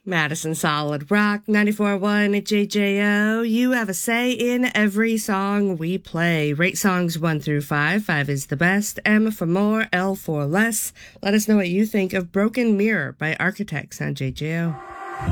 Madison Solid Rock 94.1 at JJO. You have a say in every song we play. Rate songs 1 through 5. 5 is the best. M for more, L for less. Let us know what you think of Broken Mirror by Architects on JJO.